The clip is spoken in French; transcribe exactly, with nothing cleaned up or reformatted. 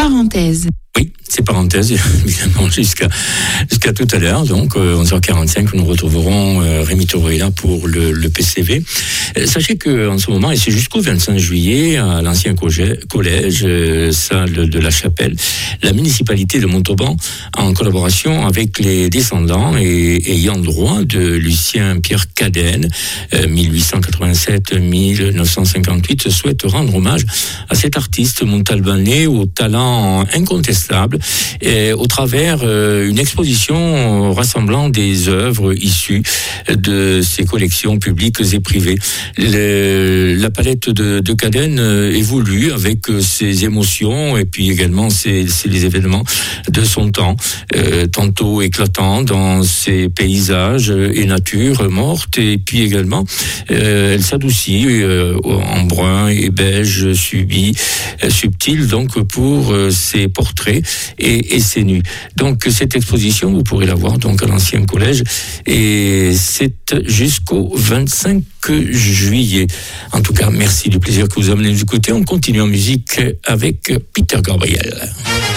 parenthèse. Oui, c'est parenthèse, évidemment, jusqu'à, jusqu'à tout à l'heure. Donc, euh, onze heures quarante-cinq, nous retrouverons euh, Rémi Torreira pour le, le P C V. Euh, sachez qu'en ce moment, et c'est jusqu'au vingt-cinq juillet, à l'ancien collège, collège euh, salle de la Chapelle, la municipalité de Montauban, en collaboration avec les descendants et ayant droit de Lucien Pierre Cadenne, euh, mille huit cent quatre-vingt-sept à mille neuf cent cinquante-huit, souhaite rendre hommage à cet artiste montalbanais au talent incontestable, et au travers euh, une exposition rassemblant des œuvres issues de ses collections publiques et privées. Le, la palette de, de Cadenne évolue avec ses émotions et puis également ses, ses, les événements de son temps, euh, tantôt éclatants dans ses paysages et natures mortes, et puis également euh, elle s'adoucit euh, en brun et beige subi, euh, subtil donc pour euh, ses portraits et, et ses nus. Donc cette exposition, vous pourrez la voir donc à l'ancien collège, et c'est jusqu'au vingt-cinq juillet. En tout cas, merci du plaisir que vous avez amené du côté. On continue en musique avec Peter Gabriel.